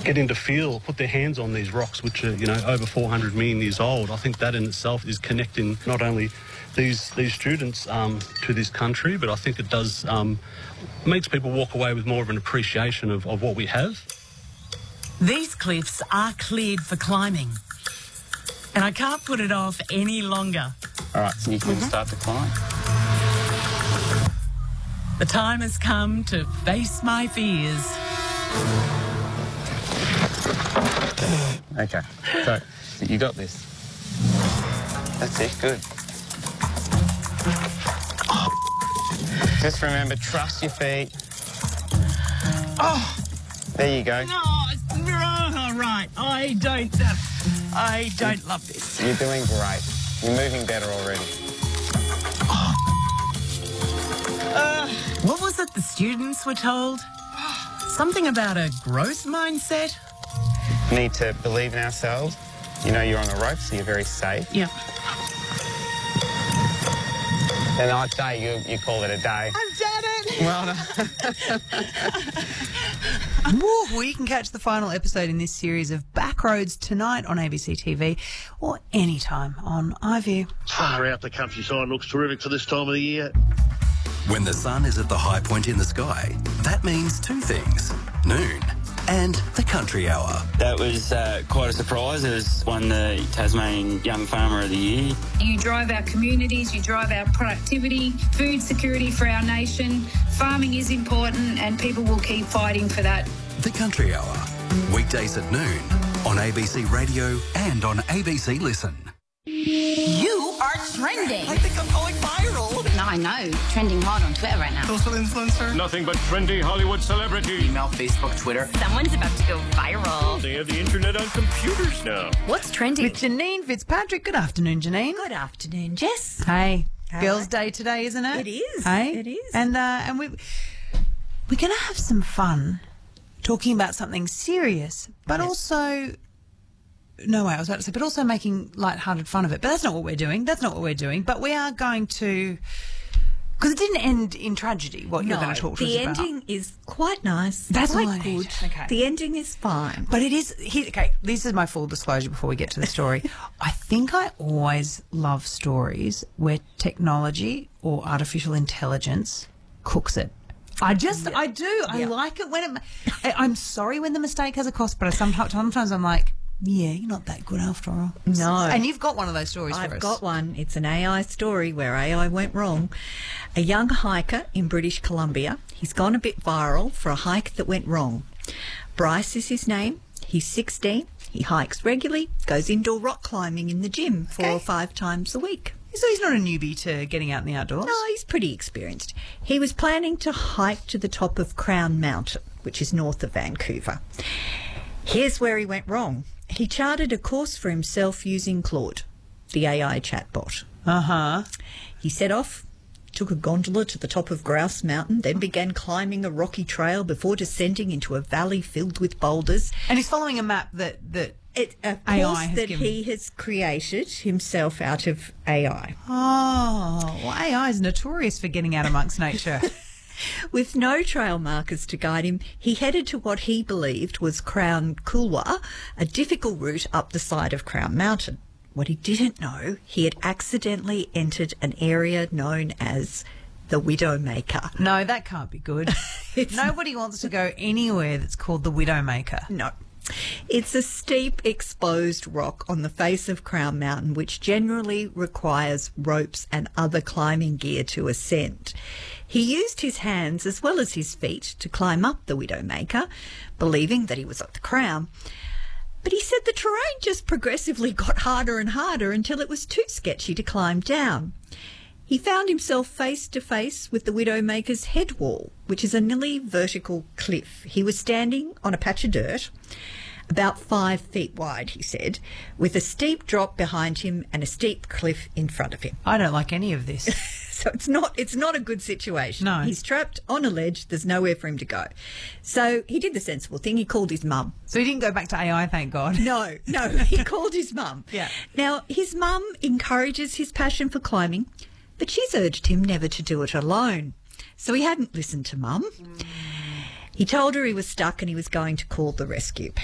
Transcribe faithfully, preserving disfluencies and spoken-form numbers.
getting to feel, put their hands on these rocks, which are, you know, over four hundred million years old. I think that in itself is connecting not only these these students um, to this country, but I think it does um, makes people walk away with more of an appreciation of, of what we have. These cliffs are cleared for climbing, and I can't put it off any longer. All right, so you can mm-hmm. start to climb. The time has come to face my fears. Okay, so you got this. That's it, good. Oh. Just remember, trust your feet. Oh, there you go. No, oh, right. I don't. Uh, I don't love this. You're doing great. You're moving better already. Oh. Uh, what was it the students were told? Something about a growth mindset? We need to believe in ourselves. You know you're on the rope, so you're very safe. Yep. Then I'd say you, you call it a day. I've done it! Well done. Woo, well, you can catch the final episode in this series of Backroads tonight on A B C T V or anytime on iView. Far out, the countryside looks terrific for this time of the year. When the sun is at the high point in the sky, that means two things. Noon and the Country Hour. That was uh, quite a surprise. It was won the Tasmanian Young Farmer of the Year. You drive our communities, you drive our productivity, food security for our nation. Farming is important and people will keep fighting for that. The Country Hour, weekdays at noon on A B C Radio and on A B C Listen. You are trending. I think I'm going viral. No, I know. Trending hard on Twitter right now. Social influencer. Nothing but trendy Hollywood celebrity. Email, Facebook, Twitter. Someone's about to go viral. They have the internet on computers now. What's trending? With Janine Fitzpatrick. Good afternoon, Janine. Good afternoon, Jess. Hey. Hello. Girls' Day today, isn't it? It is. Hey? It is. And, uh, and we, we're going to have some fun talking about something serious, but yes. also... No way, I was about to say, but also making lighthearted fun of it. But that's not what we're doing. That's not what we're doing. But we are going to... Because it didn't end in tragedy, what no, you're going to talk to us about. The ending is quite nice. That's quite all I good. need. Okay. The ending is fine. But it is... He, okay, this is my full disclosure before we get to the story. I think I always love stories where technology or artificial intelligence cooks it. I just... Yeah. I do. I yeah. like it when it... I, I'm sorry when the mistake has a cost, but I sometimes, sometimes I'm like... Yeah, you're not that good after all. No. And you've got one of those stories I've for us. I've got one. It's an A I story where A I went wrong. A young hiker in British Columbia. He's gone a bit viral for a hike that went wrong. Bryce is his name. He's sixteen. He hikes regularly, goes indoor rock climbing in the gym four okay. or five times a week. So he's not a newbie to getting out in the outdoors? No, he's pretty experienced. He was planning to hike to the top of Crown Mountain, which is north of Vancouver. Here's where he went wrong. He charted a course for himself using Claude, the A I chatbot. Uh-huh. He set off, took a gondola to the top of Grouse Mountain, then began climbing a rocky trail before descending into a valley filled with boulders. And he's following a map that, that it, a A I course has that given. he has created himself out of A I. Oh, well, A I is notorious for getting out amongst nature. With no trail markers to guide him, he headed to what he believed was Crown Kulwa, a difficult route up the side of Crown Mountain. What he didn't know, he had accidentally entered an area known as the Widowmaker. No, that can't be good. Nobody wants to go anywhere that's called the Widowmaker. No. It's a steep, exposed rock on the face of Crown Mountain, which generally requires ropes and other climbing gear to ascend. He used his hands as well as his feet to climb up the Widowmaker, believing that he was at the crown. But he said the terrain just progressively got harder and harder until it was too sketchy to climb down. He found himself face to face with the Widowmaker's head wall, which is a nearly vertical cliff. He was standing on a patch of dirt, about five feet wide, he said, with a steep drop behind him and a steep cliff in front of him. I don't like any of this. So it's not it's not a good situation. No. He's trapped on a ledge. There's nowhere for him to go. So he did the sensible thing. He called his mum. So he didn't go back to A I, thank God. No, no. He called his mum. Yeah. Now, his mum encourages his passion for climbing, but she's urged him never to do it alone. So he hadn't listened to mum. Mm. He told her he was stuck and he was going to call the rescue